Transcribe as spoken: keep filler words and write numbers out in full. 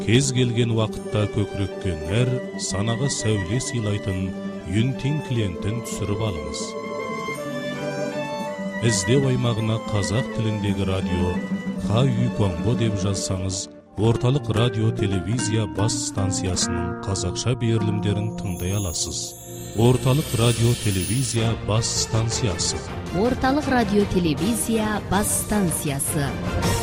кез келген вақытта көкірекке нәр, санаға сәуле сыйлайтын Юнтин клиентін түсіріп алыңыз. Іздеу аймағына қазақ тіліндегі радио Ха Үй Конго деп жазсаңыз, орталық радио телевизия бас станциясының қазақша берілімдерін тыңдай аласыз. Орталық радио телевизия бас станциясы. Орталық радио телевизия бас станциясы.